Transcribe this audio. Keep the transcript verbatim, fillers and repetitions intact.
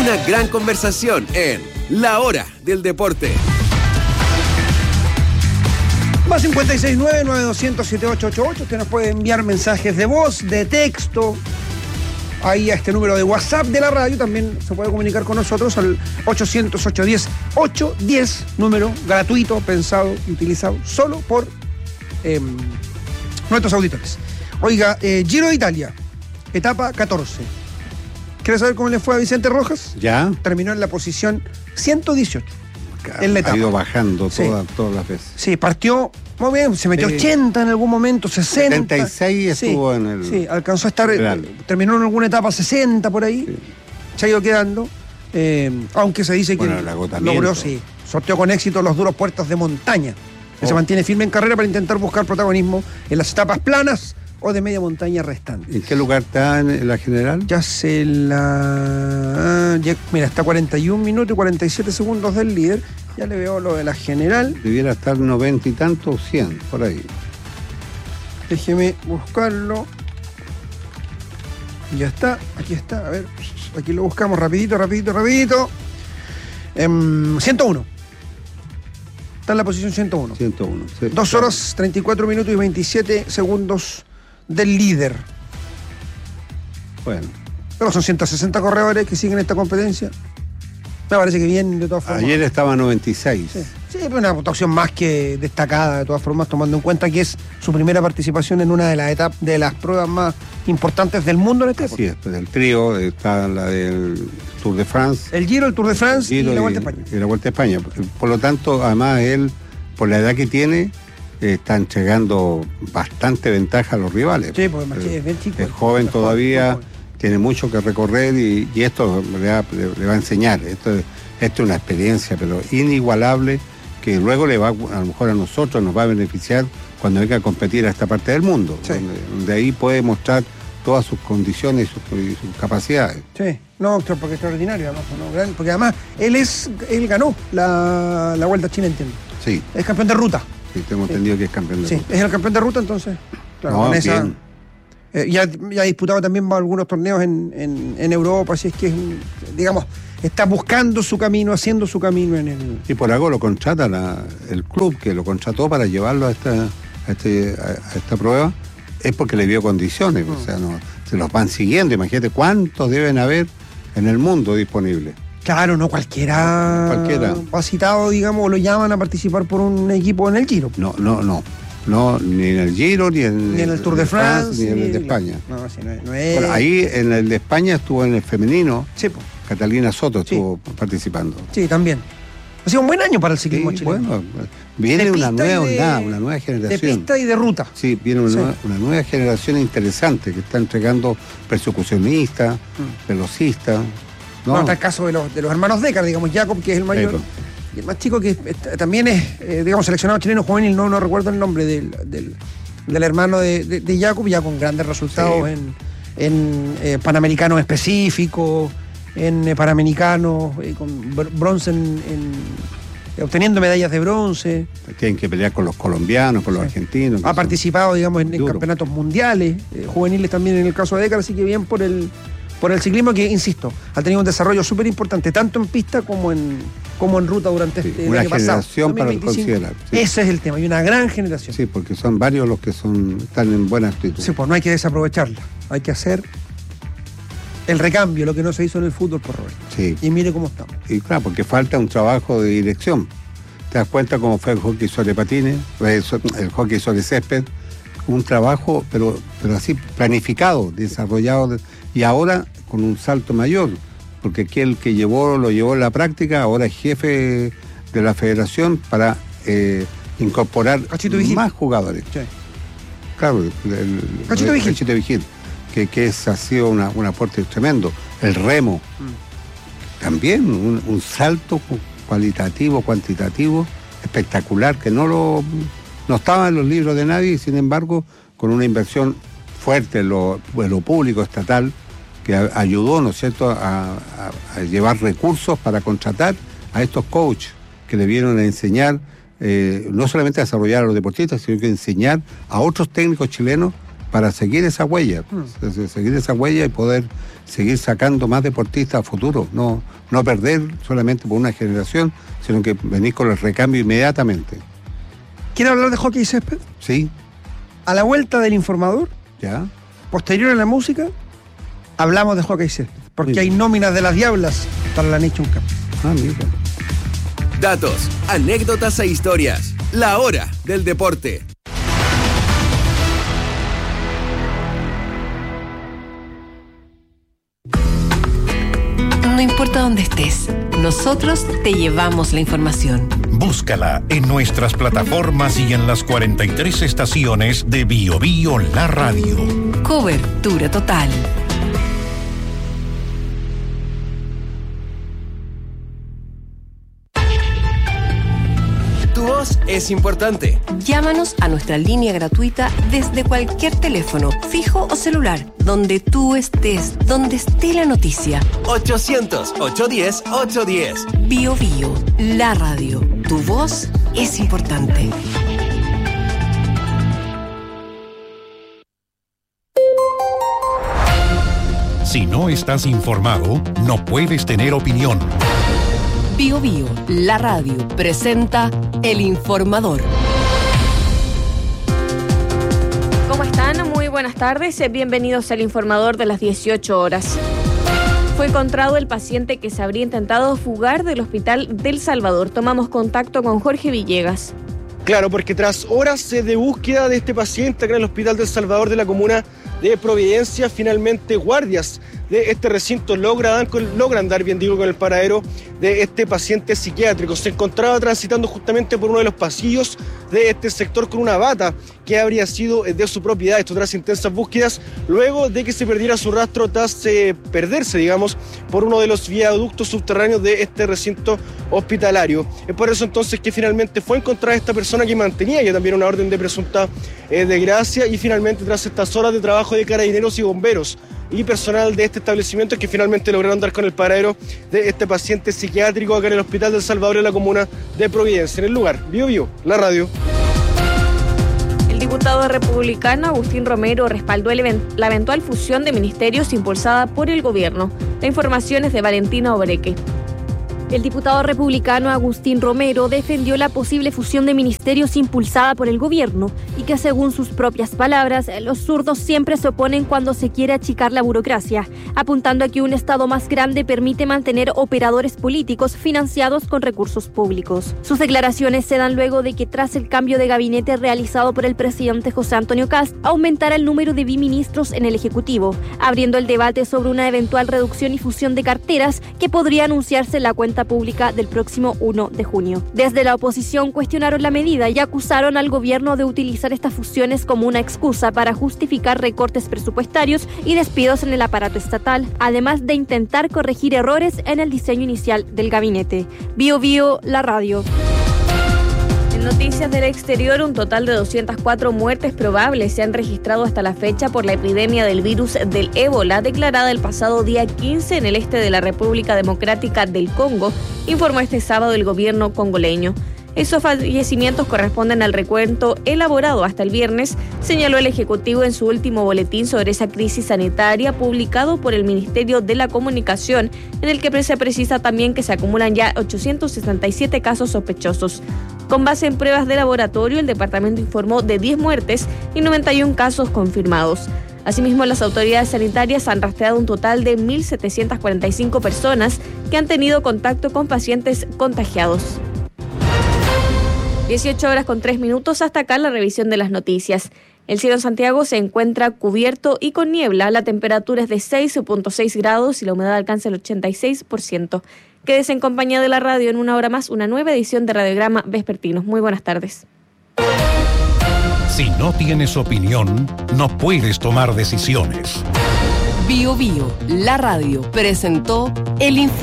Una gran conversación en La Hora del Deporte. Más cincuenta y seis nueve nueve dos cero cero siete ocho ocho ocho. Usted nos puede enviar mensajes de voz, de texto, ahí a este número de WhatsApp de la radio. También se puede comunicar con nosotros al ochocientos, ochocientos diez, ochocientos diez, número gratuito, pensado y utilizado solo por eh, nuestros auditores. Oiga, eh, Giro de Italia, etapa catorce. ¿Quieres saber cómo le fue a Vicente Rojas? Ya. Terminó en la posición ciento dieciocho. En la etapa. Ha ido bajando Sí. todas, todas las veces. Sí, partió muy bien, se metió Sí. ochenta en algún momento, sesenta. setenta y seis estuvo Sí, en el... Sí, alcanzó a estar, Claro. eh, terminó en alguna etapa sesenta por ahí, Sí. se ha ido quedando, eh, aunque se dice Bueno, que el agotamiento. logró, sí, sorteó con éxito los duros puertos de montaña, que Oh. se mantiene firme en carrera para intentar buscar protagonismo en las etapas planas o de media montaña restantes. ¿En qué lugar está en la general? Ya se la... ya- mira, está cuarenta y un minutos y cuarenta y siete segundos del líder. Ya le veo lo de la general. Debiera estar noventa y tanto, cien, por ahí. Déjeme buscarlo. Ya está, aquí está. A ver, aquí lo buscamos rapidito, rapidito, rapidito. Em, ciento uno. Está en la posición ciento uno. ciento uno. Sí. Dos horas, treinta y cuatro minutos y veintisiete segundos del líder. Bueno, Pero son ciento sesenta corredores que siguen esta competencia. Me parece que bien, de todas formas. ayer estaba noventa y seis. Sí, sí, pero una actuación más que destacada, de todas formas, tomando en cuenta que es su primera participación en una de las etapas, de las pruebas más importantes del mundo en este Así deporte. es, pues el trío está la del Tour de France. El Giro, el Tour de France Giro y la Vuelta a España. y la Vuelta a España. Por lo tanto, además él, por la edad que tiene, eh, está entregando bastante ventaja a los rivales. Sí, porque más Eh, es bien chico. es joven Es todavía, muy joven. tiene mucho que recorrer y, y esto le va, le- le va a enseñar. Esto, es- esto es una experiencia, pero inigualable, que luego le va, a lo mejor a nosotros nos va a beneficiar cuando venga a competir a esta parte del mundo, Sí. donde, donde ahí puede mostrar todas sus condiciones y sus, y sus capacidades. Sí, no, extra- porque extraordinario, además, ¿no? Gran- porque además él es, él ganó la, la Vuelta a China, entiendo. Sí, Es campeón de ruta. sí, tengo entendido que es campeón de Sí, ruta. es el campeón de ruta, entonces. Claro, No, con esa- bien. Eh, ya, ya ha disputado también algunos torneos en, en, en Europa, así es que, es un- digamos, está buscando su camino, haciendo su camino en el... Y por algo lo contrata la- el club que lo contrató para llevarlo a esta, a este- a- a esta prueba, es porque le vio condiciones, Mm. o sea, no, se los van siguiendo. Imagínate cuántos deben haber en el mundo disponibles. Claro, no cualquiera, Cualquiera. ha citado, digamos, o lo llaman a participar por un equipo en el Giro. No, no, no. No, ni en el Giro, ni en, Ni en el Tour de France, ni en el de ni- España. No, sí, no es... No es- Bueno, ahí en el de España estuvo en el femenino, Sí, po. Catalina Soto Sí. estuvo participando. Sí, también. Ha sido un buen año para el Sí, ciclismo chileno. bueno, viene De una pista y nueva de- ondada, una nueva De generación. pista y de ruta. Sí, viene una, Sí. Nueva, una nueva generación interesante que está entregando persecucionistas, velocistas. No, No, está el caso de los, de los hermanos Decar, digamos, Jacob, que es el mayor. Jacob. Y el más chico, que eh, también es, eh, digamos, seleccionado chileno juvenil, no, no recuerdo el nombre del, del, del hermano de, de, de Jacob, ya con grandes resultados Sí. en, en eh, panamericanos específicos, en eh, panamericanos, eh, con br- bronce en, en- obteniendo medallas de bronce. tienen que pelear con los colombianos, con los Sí. argentinos. que Ha son- participado, digamos, en, en duro. campeonatos mundiales, eh, juveniles también en el caso de Decar, así que bien por el, por el ciclismo que, insisto, ha tenido un desarrollo súper importante, tanto en pista como en, como en ruta durante Sí, este el una año pasado. generación para dos mil veinticinco. considerar, sí. Ese es el tema, hay una gran generación. Sí. Sí, porque son varios los que son están en buena actitud. pues no hay que desaprovecharla, hay que hacer el recambio, lo que no se hizo en el fútbol, por Roberto. Sí. Y mire cómo estamos. Y claro, porque falta un trabajo de dirección. Te das cuenta cómo fue el hockey sobre patines, eh, so- el hockey sobre césped, un trabajo, pero, pero así planificado, desarrollado, de- y ahora con un salto mayor, porque aquel que llevó, lo llevó en la práctica, ahora es jefe de la federación para eh, incorporar Cachito Vigil. más jugadores. Sí. Claro, el, el- Cachito el- Vigil. Cachito Vigil, que, que es, ha sido una, un aporte tremendo. El remo, también un, un salto cu- cualitativo, cuantitativo, espectacular, que no lo no estaba en los libros de nadie, y sin embargo, con una inversión fuerte en lo, en lo público estatal, que a- ayudó, ¿no es cierto?, a, a- a llevar recursos para contratar a estos coaches que le vieron a enseñar, eh, no solamente a desarrollar a los deportistas, sino que enseñar a otros técnicos chilenos para seguir esa huella, mm. seguir esa huella y poder seguir sacando más deportistas a futuro, no, no perder solamente por una generación, sino que venir con el recambio inmediatamente. ¿Quiere hablar de hockey y césped? Sí. A la vuelta del informador, ya. Posterior a la música, hablamos de hockey y césped, porque sí. Hay nóminas de las Diablas para la Nation Cup. Ah, mira. Datos, anécdotas e historias. La hora del deporte. No importa dónde estés, nosotros te llevamos la información. Búscala en nuestras plataformas y en las cuarenta y tres estaciones de Bio Bio La Radio. Cobertura total. Tu voz es importante. Llámanos a nuestra línea gratuita desde cualquier teléfono, fijo o celular, donde tú estés, donde esté la noticia. ochocientos, ochocientos diez, ochocientos diez. Bio Bio, la radio. Tu voz es importante. Si no estás informado, no puedes tener opinión. Bio Bio, la radio, presenta El Informador. ¿Cómo están? Muy buenas tardes. Bienvenidos al Informador de las dieciocho horas. Fue encontrado el paciente que se habría intentado fugar del Hospital del Salvador. Tomamos contacto con Jorge Villegas. Claro, porque tras horas de búsqueda de este paciente acá en el Hospital del Salvador de la comuna de Providencia, finalmente guardias de este recinto logran, logran dar, bien digo, con el paradero de este paciente psiquiátrico. Se encontraba transitando justamente por uno de los pasillos de este sector con una bata que habría sido de su propiedad. Esto tras intensas búsquedas, luego de que se perdiera su rastro tras eh, perderse, digamos, por uno de los viaductos subterráneos de este recinto hospitalario. Es por eso entonces que finalmente fue encontrada esta persona que mantenía ya también una orden de presunta eh, desgracia, y finalmente tras estas horas de trabajo de carabineros y bomberos y personal de este establecimiento es que finalmente lograron dar con el paradero de este paciente psiquiátrico acá en el Hospital del Salvador en la comuna de Providencia. En el lugar, Bio Bio, la radio. El diputado republicano Agustín Romero respaldó el event- la eventual fusión de ministerios impulsada por el gobierno. La información es de Valentina Obreque. El diputado republicano Agustín Romero defendió la posible fusión de ministerios impulsada por el gobierno y que, según sus propias palabras, los zurdos siempre se oponen cuando se quiere achicar la burocracia, apuntando a que un Estado más grande permite mantener operadores políticos financiados con recursos públicos. Sus declaraciones se dan luego de que, tras el cambio de gabinete realizado por el presidente José Antonio Kast, aumentara el número de biministros en el Ejecutivo, abriendo el debate sobre una eventual reducción y fusión de carteras que podría anunciarse en la cuenta pública del próximo primero de junio. Desde la oposición cuestionaron la medida y acusaron al gobierno de utilizar estas fusiones como una excusa para justificar recortes presupuestarios y despidos en el aparato estatal, además de intentar corregir errores en el diseño inicial del gabinete. Bio Bio, la radio. En noticias del exterior, un total de doscientas cuatro muertes probables se han registrado hasta la fecha por la epidemia del virus del ébola, declarada el pasado día quince en el este de la República Democrática del Congo, informó este sábado el gobierno congoleño. Esos fallecimientos corresponden al recuento elaborado hasta el viernes, señaló el Ejecutivo en su último boletín sobre esa crisis sanitaria publicado por el Ministerio de la Comunicación, en el que se precisa también que se acumulan ya ochocientos sesenta y siete casos sospechosos. Con base en pruebas de laboratorio, el departamento informó de diez muertes y noventa y uno casos confirmados. Asimismo, las autoridades sanitarias han rastreado un total de mil setecientas cuarenta y cinco personas que han tenido contacto con pacientes contagiados. dieciocho horas con tres minutos, hasta acá la revisión de las noticias. El cielo en Santiago se encuentra cubierto y con niebla, la temperatura es de seis punto seis grados y la humedad alcanza el ochenta y seis por ciento. Quédese en compañía de la radio. En una hora más, una nueva edición de Radiograma Vespertino. Muy buenas tardes. Si no tienes opinión, no puedes tomar decisiones. Bio Bio, la radio, presentó El Informador.